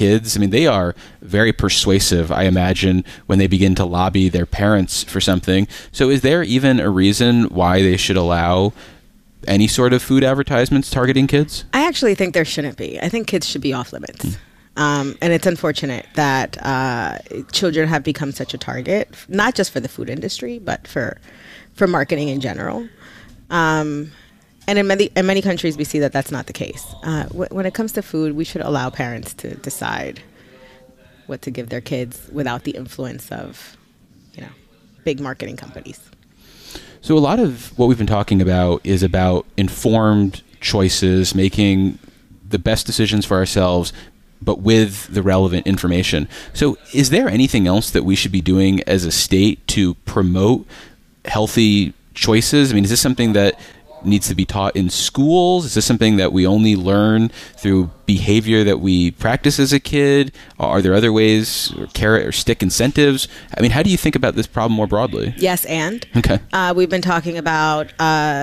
kids, I mean, they are very persuasive, I imagine, when they begin to lobby their parents for something. So is there even a reason why they should allow any sort of food advertisements targeting kids? I actually think there shouldn't be. I think kids should be off limits. And it's unfortunate that children have become such a target, not just for the food industry, but for marketing in general. And in many countries, we see that that's not the case. When it comes to food, we should allow parents to decide what to give their kids without the influence of, big marketing companies. So a lot of what we've been talking about is about informed choices, making the best decisions for ourselves, but with the relevant information. So is there anything else that we should be doing as a state to promote healthy choices? I mean, is this something that needs to be taught in schools? Is this something that we only learn through behavior that we practice as a kid? Are there other ways, or carrot or stick incentives? I mean, how do you think about this problem more broadly? Yes, and. Okay. We've been talking about,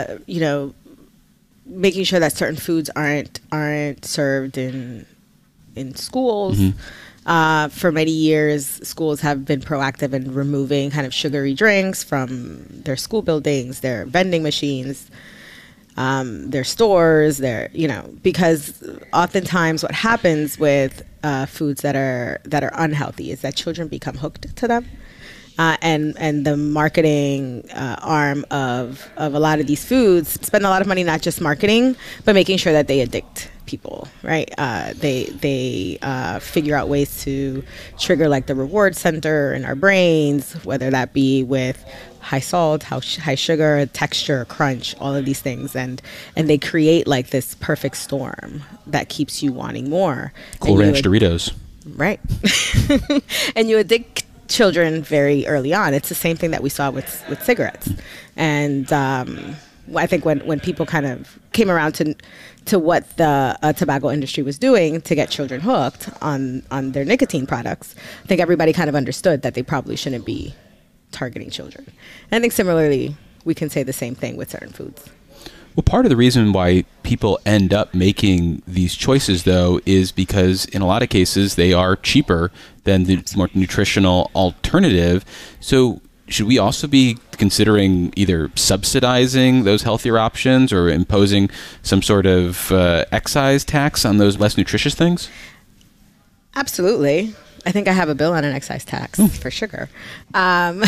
making sure that certain foods aren't served in schools. For many years, schools have been proactive in removing kind of sugary drinks from their school buildings, their vending machines, their stores, because oftentimes what happens with foods that are unhealthy is that children become hooked to them. And the marketing arm of a lot of these foods spend a lot of money not just marketing, but making sure that they addict people, right? They figure out ways to trigger like the reward center in our brains, whether that be with high salt, high sugar, texture, crunch, all of these things, and they create like this perfect storm that keeps you wanting more. Cool Ranch Doritos, right? And you addict children very early on. It's the same thing that we saw with cigarettes, and I think when people kind of came around to what the tobacco industry was doing to get children hooked on their nicotine products, I think everybody kind of understood that they probably shouldn't be targeting children. And I think similarly, we can say the same thing with certain foods. Well, part of the reason why people end up making these choices, though, is because in a lot of cases they are cheaper than the more nutritional alternative. So should we also be considering either subsidizing those healthier options or imposing some sort of excise tax on those less nutritious things? Absolutely. I think I have a bill on an excise tax for sugar. But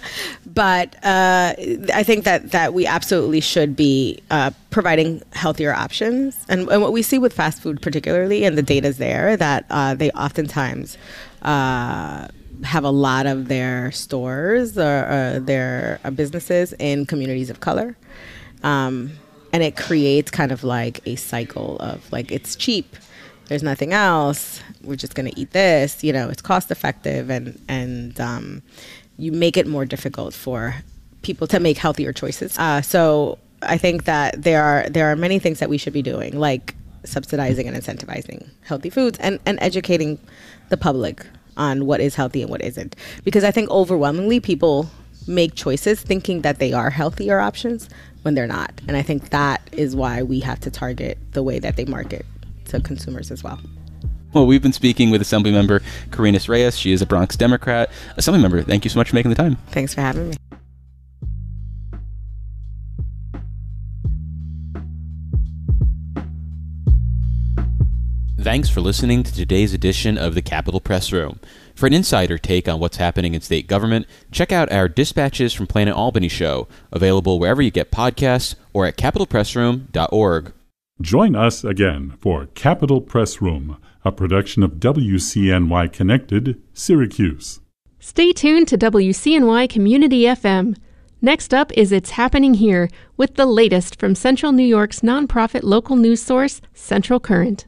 I think that we absolutely should be providing healthier options. And what we see with fast food particularly, and the data's there, that they oftentimes have a lot of their stores or their businesses in communities of color. And it creates kind of like a cycle of like, it's cheap. There's nothing else. We're just going to eat this. It's cost effective, and you make it more difficult for people to make healthier choices. So I think that there are many things that we should be doing, like subsidizing and incentivizing healthy foods and educating the public on what is healthy and what isn't. Because I think overwhelmingly people make choices thinking that they are healthier options when they're not. And I think that is why we have to target the way that they market to consumers as well. Well, we've been speaking with Assemblymember Carinas Reyes. She is a Bronx Democrat. Assemblymember, thank you so much for making the time. Thanks for having me. Thanks for listening to today's edition of the Capitol Press Room. For an insider take on what's happening in state government, check out our Dispatches from Planet Albany show, available wherever you get podcasts or at capitolpressroom.org. Join us again for Capitol Press Room, a production of WCNY Connected, Syracuse. Stay tuned to WCNY Community FM. Next up is It's Happening Here, with the latest from Central New York's nonprofit local news source, Central Current.